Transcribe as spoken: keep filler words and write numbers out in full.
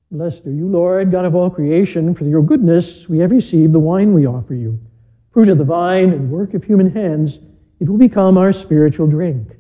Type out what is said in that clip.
Blessed are you, Lord, God of all creation. For your goodness we have received the wine we offer you. Fruit of the vine and work of human hands, it will become our spiritual drink.